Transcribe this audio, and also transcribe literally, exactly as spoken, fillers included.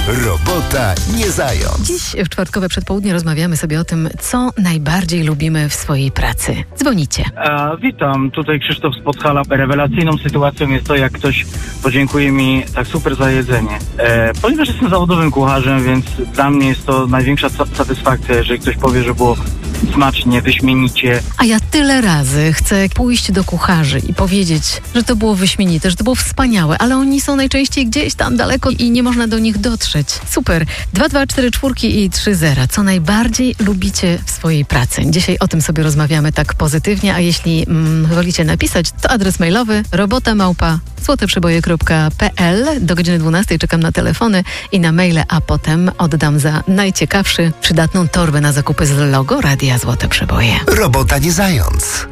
Robota nie zając. Dziś w czwartkowe przedpołudnie rozmawiamy sobie o tym, co najbardziej lubimy w swojej pracy. Dzwonicie. E, witam, tutaj Krzysztof z Podhala. Rewelacyjną sytuacją jest to, jak ktoś podziękuje mi tak super za jedzenie. E, ponieważ jestem zawodowym kucharzem, więc dla mnie jest to największa satysfakcja, jeżeli ktoś powie, że było smacznie, wyśmienicie. A ja tyle razy chcę pójść do kucharzy i powiedzieć, że to było wyśmienite, że to było wspaniałe, ale oni są najczęściej gdzieś tam daleko i nie można do nich dotrzeć. Super. dwa dwa cztery cztery i trzy zero. Co najbardziej lubicie w swojej pracy? Dzisiaj o tym sobie rozmawiamy tak pozytywnie, a jeśli mm, wolicie napisać, to adres mailowy robota małpa złoteprzeboje kropka pe el. Do godziny dwunastej czekam na telefony i na maile, a potem oddam za najciekawszy przydatną torbę na zakupy z logo Radia Złote Przeboje. Robota nie zając.